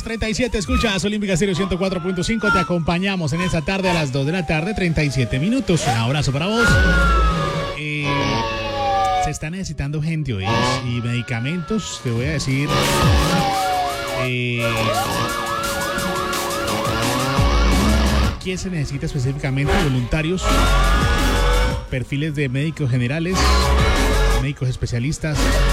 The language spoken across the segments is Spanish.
2:37, escuchas Olímpica Stereo 104.5. Te acompañamos en esta tarde a las 2 de la tarde, 37 minutos. Un abrazo para vos. Se está necesitando gente hoy y medicamentos, te voy a decir. ¿Quién se necesita específicamente? Voluntarios, perfiles de médicos generales, médicos especialistas.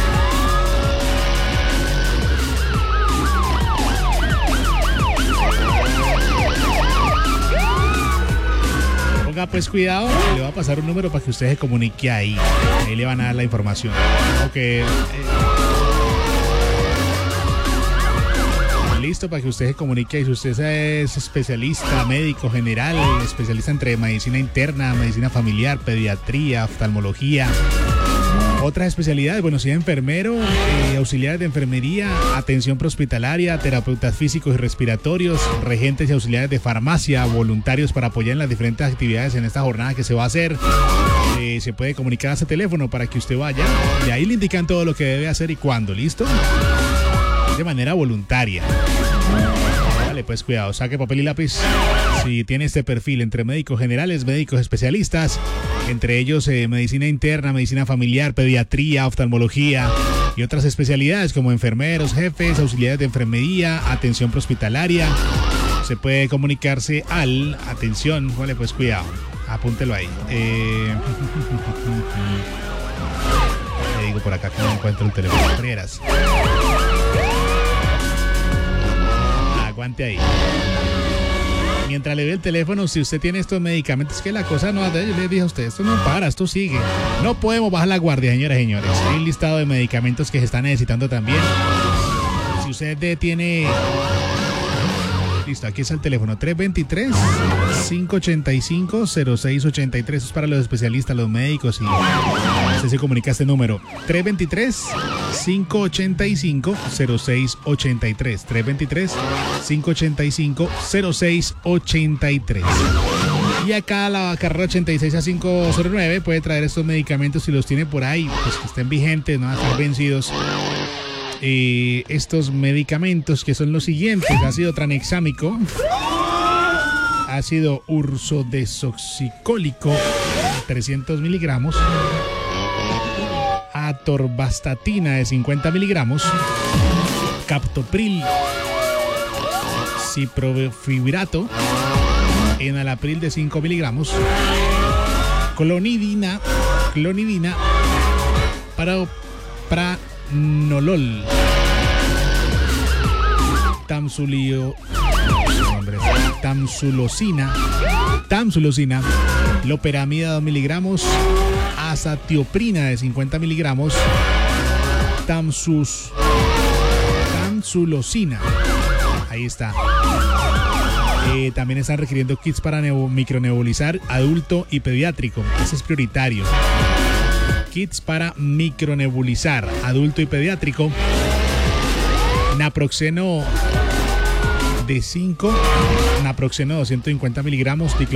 Ponga pues cuidado, le va a pasar un número para que usted se comunique ahí. Ahí le van a dar la información. Okay. Listo para que usted se comunique. Si usted es especialista, médico general, especialista entre medicina interna, medicina familiar, pediatría, oftalmología, otras especialidades, bueno, si es enfermero, auxiliares de enfermería, atención prehospitalaria, terapeutas físicos y respiratorios, regentes y auxiliares de farmacia, voluntarios para apoyar en las diferentes actividades en esta jornada que se va a hacer. Se puede comunicar a ese teléfono para que usted vaya y ahí le indican todo lo que debe hacer y cuándo. ¿Listo? De manera voluntaria. Vale, pues cuidado, saque papel y lápiz. Si tiene este perfil entre médicos generales, médicos especialistas, entre ellos medicina interna, medicina familiar, pediatría, oftalmología y otras especialidades como enfermeros, jefes, auxiliares de enfermería, atención prehospitalaria, se puede comunicarse al... Atención, vale, pues cuidado, apúntelo ahí. Le digo por acá que no encuentro el teléfono. Frieras. Aguante ahí. Mientras le ve el teléfono, si usted tiene estos medicamentos, que la cosa no, yo le dije a usted, esto no para, esto sigue. No podemos bajar la guardia, señoras y señores. Hay un listado de medicamentos que se están necesitando también. Si usted tiene... Listo, aquí está el teléfono, 323-585-0683. Eso es para los especialistas, los médicos, y usted se comunica a este número, 323-585-0683. 323-585-0683. Y acá la carrera 86 a 509 puede traer estos medicamentos si los tiene por ahí, pues que estén vigentes, no van a estar vencidos. Estos medicamentos, que son los siguientes: ácido tranexámico, ácido ursodesoxicólico 300 miligramos, atorvastatina de 50 miligramos, captopril, ciprofibrato, enalapril de 5 miligramos, clonidina, pranolol, tamsulosina, loperamida 2 miligramos, azatioprina de 50 miligramos, tamsulosina. Ahí está. También están requiriendo kits para micronebulizar adulto y pediátrico. Ese es prioritario. Kits para micronebulizar adulto y pediátrico. Naproxeno de 5, naproxeno 250 miligramos,